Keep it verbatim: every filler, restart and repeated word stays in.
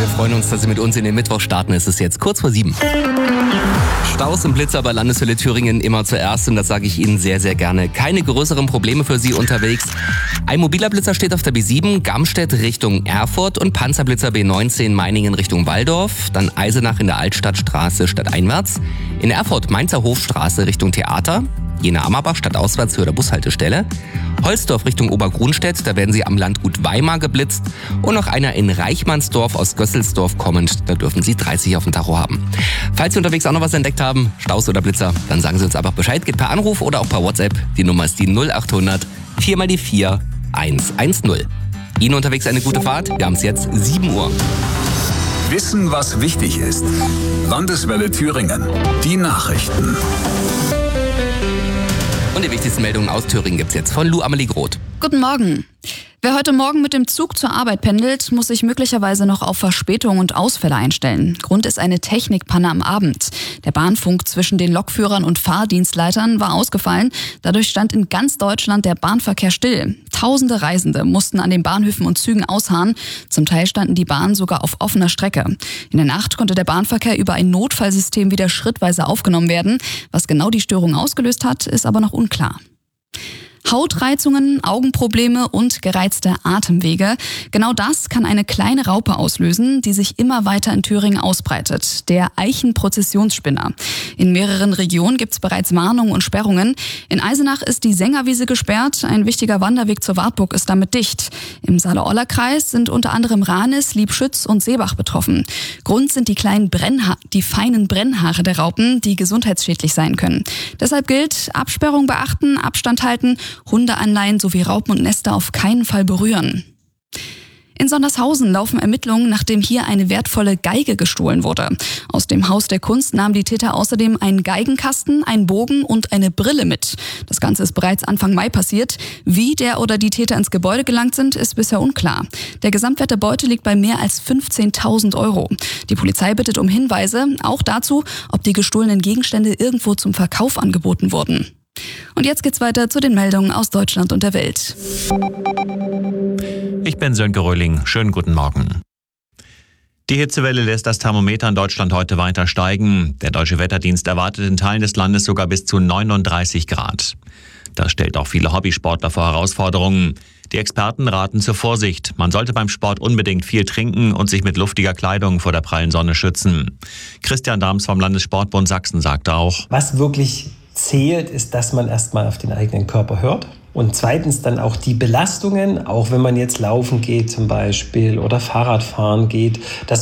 Wir freuen uns, dass Sie mit uns in den Mittwoch starten. Es ist jetzt kurz vor sieben. Staus und Blitzer bei Landeshölle Thüringen immer zuerst und das sage ich Ihnen sehr, sehr gerne. Keine größeren Probleme für Sie unterwegs. Ein mobiler Blitzer steht auf der B sieben, Gamstedt Richtung Erfurt und Panzerblitzer B neunzehn Meiningen Richtung Waldorf. Dann Eisenach in der Altstadtstraße stadteinwärts. In Erfurt Mainzer Hofstraße Richtung Theater. Jena-Ammerbach stadtauswärts Höhe der Bushaltestelle. Holzdorf Richtung Obergrunstedt, da werden Sie am Landgut Weimar geblitzt. Und noch einer in Reichmannsdorf aus Gösselsdorf kommend, da dürfen Sie dreißig auf dem Tacho haben. Falls Sie unterwegs auch noch was entdeckt haben, Staus oder Blitzer, dann sagen Sie uns einfach Bescheid. Geht per Anruf oder auch per WhatsApp. Die Nummer ist die null acht hundert vier mal die vier eins eins null. Ihnen unterwegs eine gute Fahrt. Wir haben es jetzt sieben Uhr. Wissen, was wichtig ist. Landeswelle Thüringen. Die Nachrichten. Und die wichtigsten Meldungen aus Thüringen gibt's jetzt von Lou Amelie Groth. Guten Morgen. Wer heute Morgen mit dem Zug zur Arbeit pendelt, muss sich möglicherweise noch auf Verspätung und Ausfälle einstellen. Grund ist eine Technikpanne am Abend. Der Bahnfunk zwischen den Lokführern und Fahrdienstleitern war ausgefallen. Dadurch stand in ganz Deutschland der Bahnverkehr still. Tausende Reisende mussten an den Bahnhöfen und Zügen ausharren. Zum Teil standen die Bahnen sogar auf offener Strecke. In der Nacht konnte der Bahnverkehr über ein Notfallsystem wieder schrittweise aufgenommen werden. Was genau die Störung ausgelöst hat, ist aber noch unklar. Hautreizungen, Augenprobleme und gereizte Atemwege. Genau das kann eine kleine Raupe auslösen, die sich immer weiter in Thüringen ausbreitet. Der Eichenprozessionsspinner. In mehreren Regionen gibt es bereits Warnungen und Sperrungen. In Eisenach ist die Sängerwiese gesperrt. Ein wichtiger Wanderweg zur Wartburg ist damit dicht. Im Saale-Orla-Kreis sind unter anderem Ranis, Liebschütz und Seebach betroffen. Grund sind die kleinen Brennha- die feinen Brennhaare der Raupen, die gesundheitsschädlich sein können. Deshalb gilt, Absperrung beachten, Abstand halten, Hundeanleihen sowie Raupen und Nester auf keinen Fall berühren. In Sondershausen laufen Ermittlungen, nachdem hier eine wertvolle Geige gestohlen wurde. Aus dem Haus der Kunst nahmen die Täter außerdem einen Geigenkasten, einen Bogen und eine Brille mit. Das Ganze ist bereits Anfang Mai passiert. Wie der oder die Täter ins Gebäude gelangt sind, ist bisher unklar. Der Gesamtwert der Beute liegt bei mehr als fünfzehntausend Euro. Die Polizei bittet um Hinweise, auch dazu, ob die gestohlenen Gegenstände irgendwo zum Verkauf angeboten wurden. Und jetzt geht's weiter zu den Meldungen aus Deutschland und der Welt. Ich bin Sönke Röhling. Schönen guten Morgen. Die Hitzewelle lässt das Thermometer in Deutschland heute weiter steigen. Der Deutsche Wetterdienst erwartet in Teilen des Landes sogar bis zu neununddreißig Grad. Das stellt auch viele Hobbysportler vor Herausforderungen. Die Experten raten zur Vorsicht. Man sollte beim Sport unbedingt viel trinken und sich mit luftiger Kleidung vor der prallen Sonne schützen. Christian Dahms vom Landessportbund Sachsen sagte auch: Was wirklich zählt, ist, dass man erstmal auf den eigenen Körper hört. Und zweitens dann auch die Belastungen, auch wenn man jetzt laufen geht zum Beispiel oder Fahrradfahren geht, dass